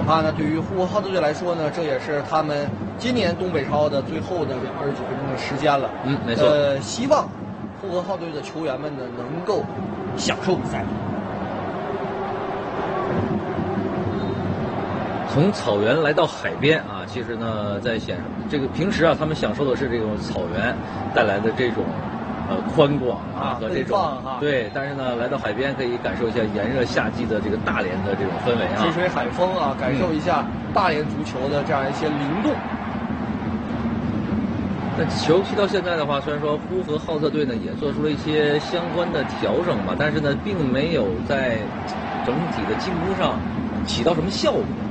怕呢，对于呼和浩特队来说呢，这也是他们今年东北超的最后的29分钟的时间了。 没错。 希望呼和浩特队的球员们呢能够享受比赛。 从草原来到海边啊，其实呢，在这个平时啊，他们享受的是这种草原带来的这种宽广啊和这种对，但是呢，来到海边可以感受一下炎热夏季的这个大连的这种氛围啊， 吹吹海风啊，感受一下大连足球的这样一些灵动。 那球踢到现在的话，虽然说呼和浩特队呢也做出了一些相关的调整吧，但是呢，并没有在整体的进攻上起到什么效果。